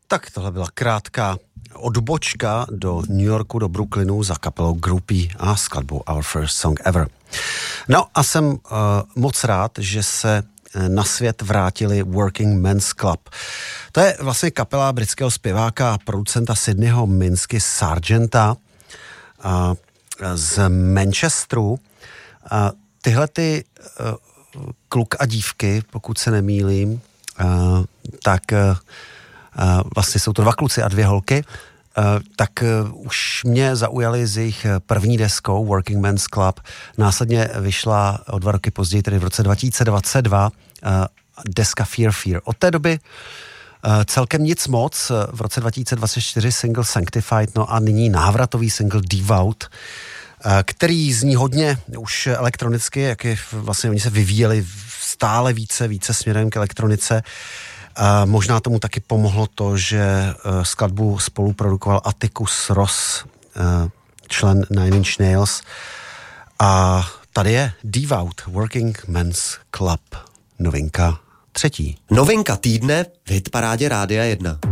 Tak tohle byla krátká odbočka do New Yorku, do Brooklynu za kapelou Groupie a skladbou Our First Song Ever. No a jsem moc rád, že se na svět vrátili Working Men's Club. To je vlastně kapela britského zpěváka a producenta Sydneyho Minsky Sargenta z Manchesteru. Tyhle ty kluk a dívky, pokud se nemýlím, tak vlastně jsou to 2 kluci a 2 holky, tak už mě zaujali z jejich první deskou Working Men's Club. Následně vyšla o 2 roky později, tedy v roce 2022, deska Fear Fear. Od té doby celkem nic moc, v roce 2024 single Sanctified, no a nyní návratový single Devout, který zní hodně už elektronicky, jak je vlastně oni se vyvíjeli stále více směrem k elektronice. Možná tomu taky pomohlo to, že skladbu spoluprodukoval Atticus Ross, člen Nine Inch Nails. A tady je Devout, Working Men's Club, novinka 3. Novinka týdne v hitparádě Rádia 1.